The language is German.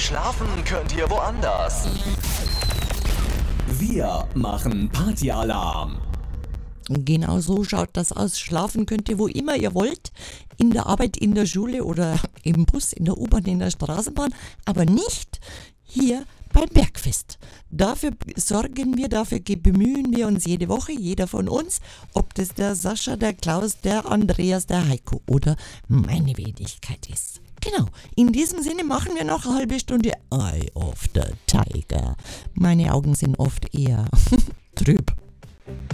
Schlafen könnt ihr woanders. Wir machen Partyalarm. Genau so schaut das aus. Schlafen könnt ihr wo immer ihr wollt. In der Arbeit, in der Schule oder im Bus, in der U-Bahn, in der Straßenbahn. Aber nicht hier beim Bergfest. Dafür sorgen wir, dafür bemühen wir uns jede Woche, jeder von uns. Ob das der Sascha, der Klaus, der Andreas, der Heiko oder meine Wenigkeit ist. Genau, in diesem Sinne machen wir noch eine halbe Stunde Eye of the Tiger. Meine Augen sind oft eher trüb.